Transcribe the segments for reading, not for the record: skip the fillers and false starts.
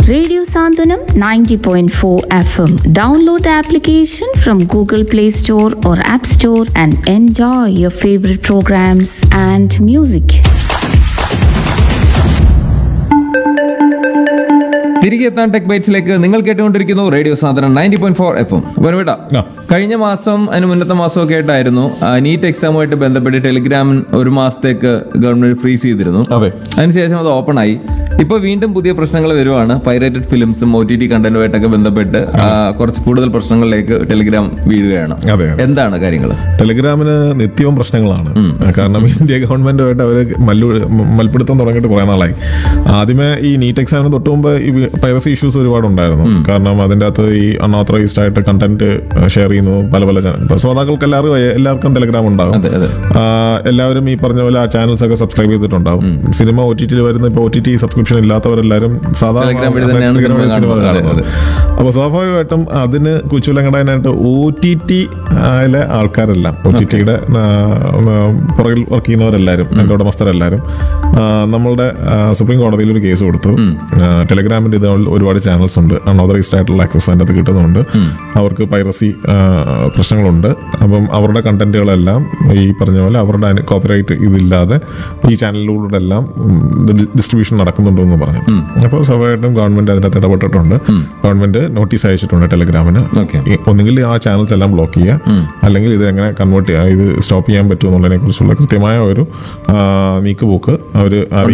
Radio Sandhanam 90.4 FM. Download the application from Google Play Store or App Store and enjoy your favorite programs and music. തിരികെ എത്താൻ tech ബൈറ്റ്സിലേക്ക് നിങ്ങൾ കേട്ടുകൊണ്ടിരിക്കുന്നു radio സാധനം 90.4 FM. വരവിട കഴിഞ്ഞ മാസം അതിന് മുന്നത്തെ മാസമൊക്കെ ആയിട്ടായിരുന്നു നീറ്റ് എക്സാമുമായിട്ട് ബന്ധപ്പെട്ട് ടെലിഗ്രാം ഒരു മാസത്തേക്ക് ഗവൺമെന്റ് ഫ്രീസ് ചെയ്തിരുന്നു. അതിനുശേഷം അത് ഓപ്പൺ ആയി. ഇപ്പൊ വീണ്ടും പുതിയ പ്രശ്നങ്ങൾ വരുവാണ്. പൈറേറ്റഡ് ഫിലിംസും OTT കണ്ടന്റുമായിട്ടൊക്കെ ബന്ധപ്പെട്ട് കുറച്ച് കൂടുതൽ പ്രശ്നങ്ങളിലേക്ക് ടെലിഗ്രാം വീഴുകയാണ്. എന്താണ് കാര്യങ്ങൾ? ടെലിഗ്രാമിന് നിത്യവും പ്രശ്നങ്ങളാണ്. കാരണം ഇന്ത്യ ഗവൺമെന്റുമായിട്ട് അവര് മൽപ്പിടുത്തം തുടങ്ങിയിട്ട് കുറെ നാളായി. ആദ്യമേ ഈ നീറ്റ് എക്സാമിന് തൊട്ട് മുമ്പ് ഈ പൈറസി ഇഷ്യൂസ് ഒരുപാടുണ്ടായിരുന്നു. കാരണം അതിൻ്റെ അകത്ത് ഈ അൺഓത്തറൈസ്ഡ് ആയിട്ട് കണ്ടന്റ് ഷെയർ ചെയ്യുന്നു പല ചാനൽ. ശ്രോതാക്കൾക്ക് എല്ലാവർക്കും ടെലിഗ്രാം ഉണ്ടാവും. എല്ലാവരും ഈ പറഞ്ഞ പോലെ ആ ചാനൽസ് ഒക്കെ സബ്സ്ക്രൈബ് ചെയ്തിട്ടുണ്ടാവും. സിനിമ OTT വരുന്ന ഇപ്പോൾ OTT സബ്സ്ക്രിപ്ഷൻ ഇല്ലാത്തവരെല്ലാവരും സാധാരണ കാണുന്നത്. അപ്പൊ സ്വാഭാവികമായിട്ടും അതിന് കുച്ചുലങ്ങടാനായിട്ട് OTT ആയ ആൾക്കാരെല്ലാം OTTയുടെ പുറകിൽ വർക്ക് ചെയ്യുന്നവരെല്ലാവരും എൻ്റെ ഉടമസ്ഥരെല്ലാവരും നമ്മളുടെ സുപ്രീം കോടതിയിൽ ഒരു കേസ് കൊടുത്തു. ടെലിഗ്രാമിന്റെ ഇത് ഒരുപാട് ചാനൽസ് ഉണ്ട്, അൺഓതറൈസ്ഡ് ആയിട്ടുള്ള ആക്സസ് അതിൻ്റെ അകത്ത് കിട്ടുന്നുണ്ട്. അവർക്ക് പൈറസി പ്രശ്നങ്ങളുണ്ട്. അപ്പം അവരുടെ കണ്ടന്റുകളെല്ലാം ഈ പറഞ്ഞ പോലെ അവരുടെ കോപ്പിറൈറ്റ് ഇതില്ലാതെ ഈ ചാനലിലൂടെ എല്ലാം ഡിസ്ട്രിബ്യൂഷൻ നടക്കുന്നുണ്ടെന്ന് പറഞ്ഞു. അപ്പോൾ സ്വാഭാവികമായിട്ടും ഗവൺമെന്റ് അതിനകത്ത് ഇടപെട്ടിട്ടുണ്ട്. ഗവൺമെന്റ് നോട്ടീസ് അയച്ചിട്ടുണ്ട് ടെലിഗ്രാമിന്. ഒന്നുകിൽ ആ ചാനൽസ് എല്ലാം ബ്ലോക്ക് ചെയ്യുക, അല്ലെങ്കിൽ ഇത് എങ്ങനെ കൺവേർട്ട് ചെയ്യുക, ഇത് സ്റ്റോപ്പ് ചെയ്യാൻ പറ്റുമെന്നുള്ളതിനെ കുറിച്ചുള്ള കൃത്യമായ ഒരു നീക്കുപോക്ക് അവർ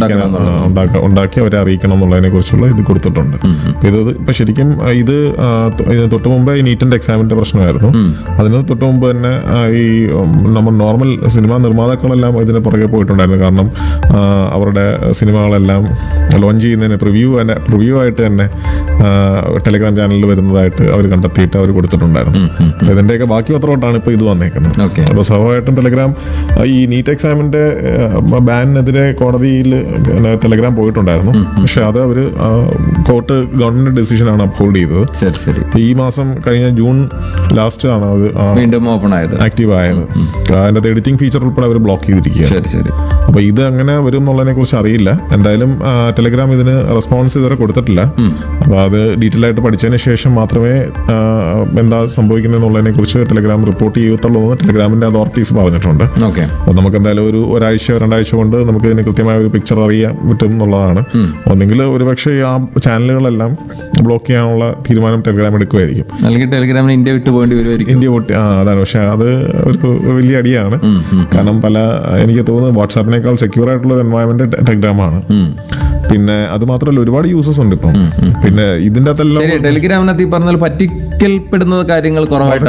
ഉണ്ടാക്കി അവരെ അറിയിക്കണം എന്നുള്ളതിനെ കുറിച്ചുള്ള ഇത് കൊടുത്തിട്ടുണ്ട്. ഇത് ഇപ്പൊ ശരിക്കും ഇത് തൊട്ട് മുമ്പ് ഈ നീറ്റിന്റെ എക്സാമിന്റെ പ്രശ്നമായിരുന്നു. അതിന് തൊട്ട് മുമ്പ് തന്നെ ഈ നമ്മൾ നോർമൽ സിനിമാ നിർമ്മാതാക്കളെല്ലാം ഇതിന് പുറകെ പോയിട്ടുണ്ടായിരുന്നു. കാരണം അവരുടെ സിനിമകളെല്ലാം ലോഞ്ച് ചെയ്യുന്നതിന് പ്രിവ്യൂ ആയിട്ട് തന്നെ ടെലിഗ്രാം ചാനലിൽ വരുന്നതായിട്ട് അവർ കണ്ടെത്തിയിട്ട് അവർ കൊടുത്തിട്ടുണ്ടായിരുന്നു. ഇതിന്റെയൊക്കെ ബാക്കി പത്രമായിട്ടാണ് ഇപ്പൊ ഇത് വന്നേക്കുന്നത്. അപ്പോൾ സ്വാഭാവികമായിട്ടും ടെലിഗ്രാം ഈ നീറ്റ് എക്സാമിന്റെ ബാനിനെതിരെ കോടതിയിൽ ടെലിഗ്രാം പോയിട്ടുണ്ടായിരുന്നു. പക്ഷെ അത് അവര് കോർട്ട് ഗവൺമെന്റ് ഡിസിഷനാണ് അപ്ഹോൾഡ് ചെയ്തത്. ഈ മാസം കഴിഞ്ഞ ജൂൺ ലാസ്റ്റ് ആണ് അത് വീണ്ടും ഓപ്പൺ ആയത്, ആക്റ്റീവ് ആയത്. അതിന്റെ എഡിറ്റിംഗ് ഫീച്ചർ ഉൾപ്പെടെ അവർ ബ്ലോക്ക് ചെയ്തിരിക്കുകയാണ്. അപ്പൊ ഇത് അങ്ങനെ വരും എന്നുള്ളതിനെ കുറിച്ച് അറിയില്ല. എന്തായാലും ടെലിഗ്രാം ഇതിന് റെസ്പോൺസ് ഇതുവരെ കൊടുത്തിട്ടില്ല. അപ്പൊ അത് ഡീറ്റെയിൽ ആയിട്ട് പഠിച്ചതിന് ശേഷം മാത്രമേ എന്താ സംഭവിക്കുന്നത് എന്നുള്ളതിനെ കുറിച്ച് ടെലിഗ്രാം റിപ്പോർട്ട് ചെയ്യത്തുള്ളൂ എന്ന് ടെലിഗ്രാമിന്റെ അതോറിറ്റീസ് പറഞ്ഞിട്ടുണ്ട്. അപ്പൊ നമുക്ക് എന്തായാലും ഒരാഴ്ച 2 ആഴ്ച കൊണ്ട് നമുക്ക് ഇതിന് കൃത്യമായ ഒരു പിക്ചർ അറിയാൻ പറ്റും എന്നുള്ളതാണ്. ഒന്നെങ്കിൽ ഒരുപക്ഷെ ആ ചാനലുകളെല്ലാം ബ്ലോക്ക് ചെയ്യാനുള്ള തീരുമാനം ടെലിഗ്രാം എടുക്കുമായിരിക്കും, അല്ലെങ്കിൽ ടെലിഗ്രാമിന് ഇന്ത്യ വിട്ടു പോകേണ്ടി വരുമായിരിക്കും. ഇന്ത്യ വിട്ട് അതാണ്. പക്ഷെ അത് ഒരു വലിയ അടിയാണ്. കാരണം എനിക്ക് തോന്നുന്നു വാട്സാപ്പിനേക്കാൾ സെക്യൂർ ആയിട്ടുള്ള ഒരു എൻവയോൺമെന്റ് ടെലിഗ്രാമാണ്. പിന്നെ അത് മാത്രമല്ല ഒരുപാട് യൂസസ് ഉണ്ട് ഇപ്പം. പിന്നെ ഇതിന്റെ അകത്തെല്ലാം ടെലിഗ്രാമിനകത്ത് ഈ പറഞ്ഞ പറ്റിക്കൽപ്പെടുന്ന കാര്യങ്ങൾ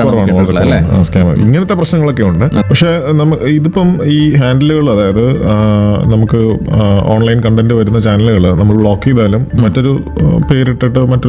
കുറവാണ്. ഇങ്ങനത്തെ പ്രശ്നങ്ങളൊക്കെ ഉണ്ട്. പക്ഷെ ഇതിപ്പം ഈ ഹാൻഡിലുകൾ, അതായത് നമുക്ക് ഓൺലൈൻ കണ്ടന്റ് വരുന്ന ചാനലുകൾ നമ്മൾ ബ്ലോക്ക് ചെയ്താലും മറ്റൊരു പേരിട്ടിട്ട് മറ്റൊരു